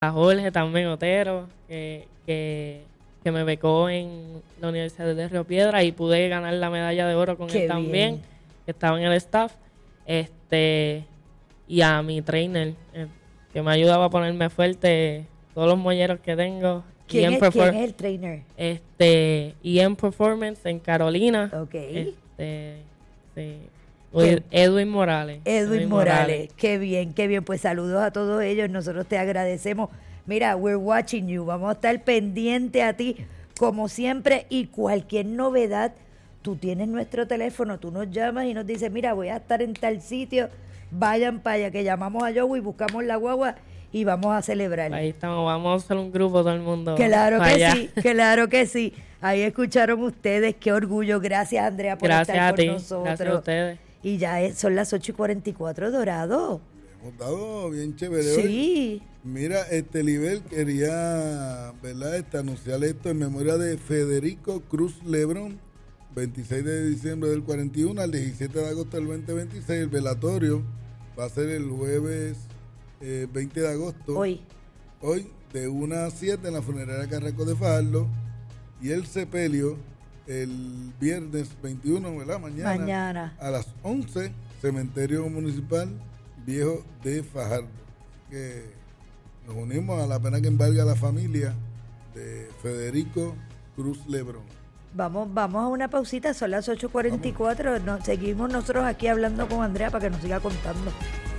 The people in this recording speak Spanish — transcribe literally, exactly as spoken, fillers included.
a Jorge también Otero, que, que, que me becó en la Universidad de Río Piedra y pude ganar la medalla de oro con Qué él también, bien. que estaba en el staff. Este, y a mi trainer, eh, que me ayudaba a ponerme fuerte todos los molleros que tengo. ¿Quién, Y es, en ¿Quién perfor- es el trainer? Este, y en Performance en Carolina. Ok. Este, sí. ¿Quién? Edwin Morales. Edwin Morales. Qué bien, qué bien. Pues saludos a todos ellos. Nosotros te agradecemos. Mira, we're watching you. Vamos a estar pendiente a ti, como siempre. Y cualquier novedad, tú tienes nuestro teléfono. Tú nos llamas y nos dices, mira, voy a estar en tal sitio. Vayan para allá, que llamamos a Joey, buscamos la guagua y vamos a celebrar. Ahí estamos, vamos a hacer un grupo todo el mundo. Claro que allá. sí, claro que sí. Ahí escucharon ustedes, qué orgullo. Gracias, Andrea, por Gracias estar a con ti, nosotros. gracias a ustedes. Y ya es- son las ocho y cuarenta y cuatro, Dorado. Hemos dado bien chévere Sí. hoy. Mira, este Libel quería, ¿verdad? Este, anunciar esto en memoria de Federico Cruz Lebrón, veintiséis de diciembre del cuarenta y uno al diecisiete de agosto del veinte veintiséis. El velatorio va a ser el jueves eh, veinte de agosto. Hoy. Hoy, de una a siete en la funeraria Carrasco de Fajardo. Y el sepelio el viernes veintiuno, ¿verdad? Mañana. Mañana. A las once, Cementerio Municipal Viejo de Fajardo. Que nos unimos a la pena que embarga la familia de Federico Cruz Lebrón. Vamos, vamos a una pausita, son las ocho y cuarenta y cuatro. Nos, seguimos nosotros aquí hablando con Andrea para que nos siga contando.